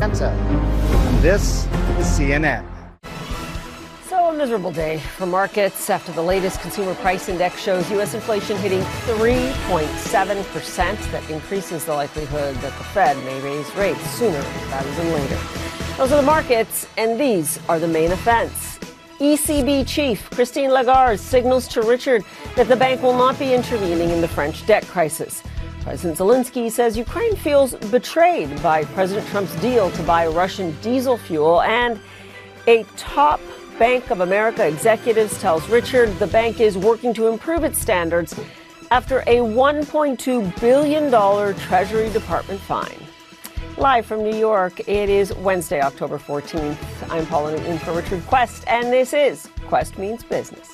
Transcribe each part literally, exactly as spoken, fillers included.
Atlanta. And this is C N N. So a miserable day for markets after the latest consumer price index shows U S inflation hitting three point seven percent. That increases the likelihood that the Fed may raise rates sooner rather than later. Those are the markets, and these are the main events. E C B chief Christine Lagarde signals to Richard that the bank will not be intervening in the French debt crisis. President Zelensky says Ukraine feels betrayed by President Trump's deal to buy Russian diesel fuel, and a top Bank of America executive tells Richard the bank is working to improve its standards after a one point two billion dollars Treasury Department fine. Live from New York, it is Wednesday, October fourteenth. I'm Paula in for Richard Quest, and this is Quest Means Business.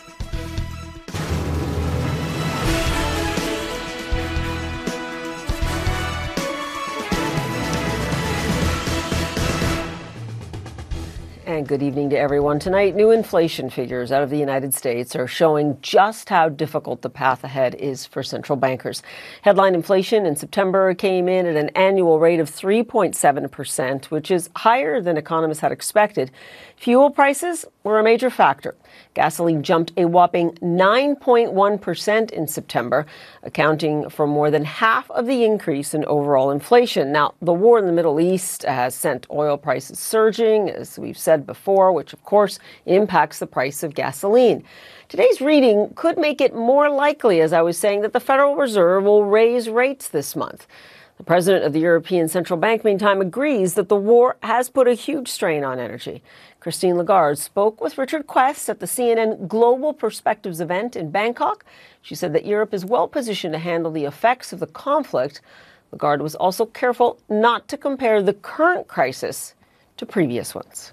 And good evening to everyone. Tonight, new inflation figures out of the United States are showing just how difficult the path ahead is for central bankers. Headline inflation in September came in at an annual rate of three point seven percent, which is higher than economists had expected. Fuel prices were a major factor. Gasoline jumped a whopping nine point one percent in September, accounting for more than half of the increase in overall inflation. Now, the war in the Middle East has sent oil prices surging, as we've said before, which of course impacts the price of gasoline. Today's reading could make it more likely, as I was saying, that the Federal Reserve will raise rates this month. The president of the European Central Bank, meantime, agrees that the war has put a huge strain on energy. Christine Lagarde spoke with Richard Quest at the C N N Global Perspectives event in Bangkok. She said that Europe is well positioned to handle the effects of the conflict. Lagarde was also careful not to compare the current crisis to previous ones.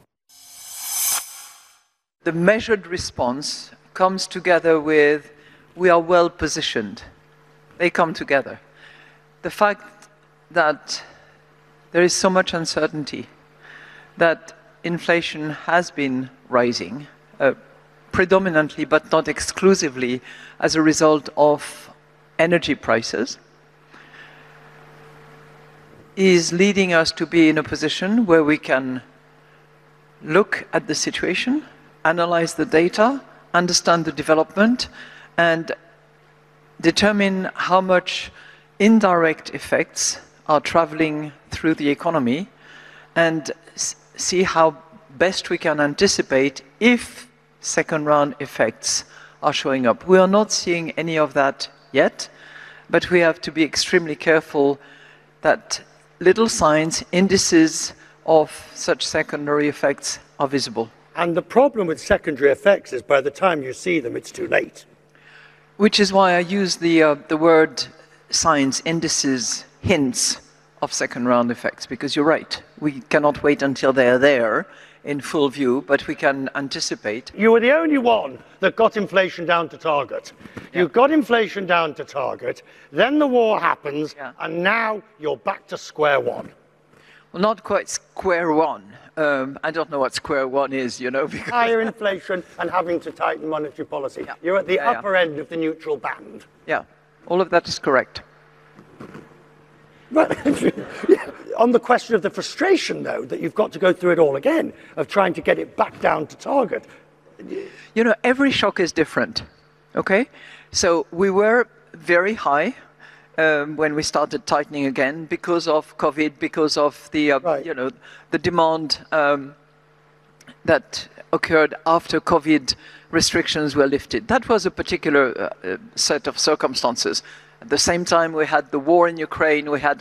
The measured response comes together with we are well positioned. They come together. The fact that there is so much uncertainty, that inflation has been rising, uh, predominantly but not exclusively as a result of energy prices, is leading us to be in a position where we can look at the situation, analyze the data, understand the development, and determine how much indirect effects are traveling through the economy, and s- see how best we can anticipate if second round effects are showing up. We are not seeing any of that yet, but we have to be extremely careful that little signs, indices of such secondary effects are visible. And the problem with secondary effects is by the time you see them, it's too late. Which is why I use the, uh, the word signs, indices, hints of second round effects, because you're right. We cannot wait until they're there in full view, but we can anticipate. You were the only one that got inflation down to target. Yeah. You got inflation down to target, then the war happens, Yeah. and now you're back to square one. Well, not quite square one. Um, I don't know what square one is, you know. Because Higher inflation and having to tighten monetary policy. Yeah. You're at the Yeah, yeah. upper end of the neutral band. Yeah, all of that is correct. But on the question of the frustration, though, that you've got to go through it all again, of trying to get it back down to target. You know, every shock is different, okay? So we were very high um, when we started tightening again because of COVID, because of the, uh, Right. you know, the demand um, that occurred after COVID restrictions were lifted. That was a particular uh, set of circumstances. At the same time, we had the war in Ukraine, we had